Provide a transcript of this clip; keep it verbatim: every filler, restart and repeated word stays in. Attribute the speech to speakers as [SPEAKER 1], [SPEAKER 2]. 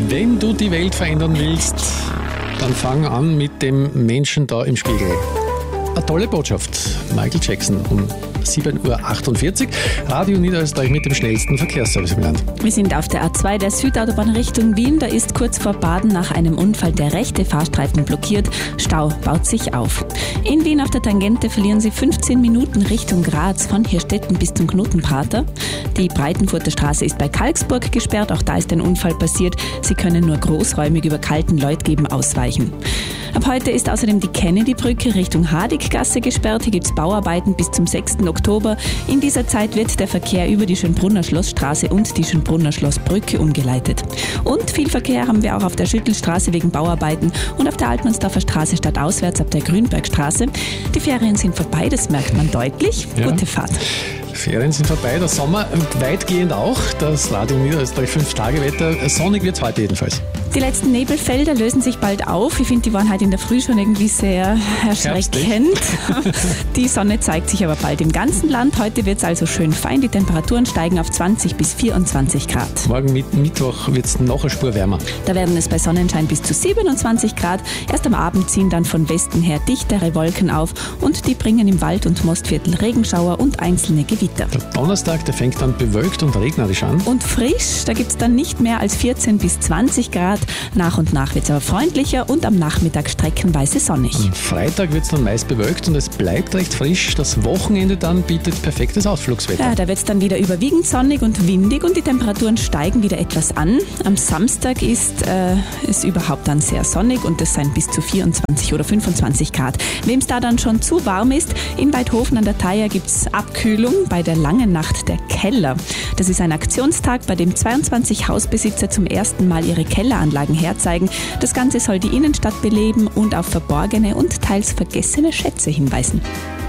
[SPEAKER 1] Wenn du die Welt verändern willst, dann fang an mit dem Menschen da im Spiegel. Eine tolle Botschaft. Michael Jackson um sieben Uhr achtundvierzig. Radio Niederösterreich mit dem schnellsten Verkehrsservice im Land.
[SPEAKER 2] Wir sind auf der A zwei der Südautobahn Richtung Wien. Da ist kurz vor Baden nach einem Unfall der rechte Fahrstreifen blockiert. Stau baut sich auf. In Wien auf der Tangente verlieren Sie fünfzehn Minuten Richtung Graz von Hirstetten bis zum Knotenprater. Die Breitenfurter Straße ist bei Kalksburg gesperrt. Auch da ist ein Unfall passiert. Sie können nur großräumig über Kaltenleutgeben ausweichen. Ab heute ist außerdem die Kennedy-Brücke Richtung Hadiggasse gesperrt. Hier gibt es Bauarbeiten bis zum sechsten Oktober. In dieser Zeit wird der Verkehr über die Schönbrunner Schlossstraße und die Schönbrunner Schlossbrücke umgeleitet. Und viel Verkehr haben wir auch auf der Schüttelstraße wegen Bauarbeiten und auf der Altmannsdorfer Straße stadtauswärts ab der Grünbergstraße. Die Ferien sind vorbei, das merkt man deutlich.
[SPEAKER 1] Ja.
[SPEAKER 2] Gute Fahrt.
[SPEAKER 1] Ferien sind vorbei, der Sommer weitgehend auch. Das Radio Niederösterreich fünf Tage Wetter. Sonnig wird es heute jedenfalls.
[SPEAKER 2] Die letzten Nebelfelder lösen sich bald auf. Ich finde, die waren heute in der Früh schon irgendwie sehr erschreckend. Die Sonne zeigt sich aber bald im ganzen Land. Heute wird es also schön fein. Die Temperaturen steigen auf zwanzig bis vierundzwanzig Grad.
[SPEAKER 1] Morgen mit Mittwoch wird es noch eine Spur wärmer.
[SPEAKER 2] Da werden es bei Sonnenschein bis zu siebenundzwanzig Grad. Erst am Abend ziehen dann von Westen her dichtere Wolken auf und die bringen im Wald- und Mostviertel Regenschauer und einzelne Gewitter.
[SPEAKER 1] Der Donnerstag, der fängt dann bewölkt und regnerisch an.
[SPEAKER 2] Und frisch, da gibt es dann nicht mehr als vierzehn bis zwanzig Grad. Nach und nach wird es aber freundlicher und am Nachmittag streckenweise sonnig.
[SPEAKER 1] Am Freitag wird es dann meist bewölkt und es bleibt recht frisch. Das Wochenende dann bietet perfektes Ausflugswetter.
[SPEAKER 2] Ja, da wird es dann wieder überwiegend sonnig und windig und die Temperaturen steigen wieder etwas an. Am Samstag ist äh, es überhaupt dann sehr sonnig und es seien bis zu vierundzwanzig oder fünfundzwanzig Grad. Wem es da dann schon zu warm ist, in Weidhofen an der Thaya gibt es Abkühlung bei der Langen Nacht der Keller. Das ist ein Aktionstag, bei dem zweiundzwanzig Hausbesitzer zum ersten Mal ihre Kelleranlagen herzeigen. Das Ganze soll die Innenstadt beleben und auf verborgene und teils vergessene Schätze hinweisen.